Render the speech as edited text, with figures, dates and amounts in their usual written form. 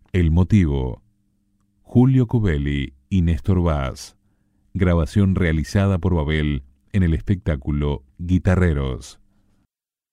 El motivo: Julio Covelli y Néstor Vaz. Grabación realizada por Babel en el espectáculo Guitarreros.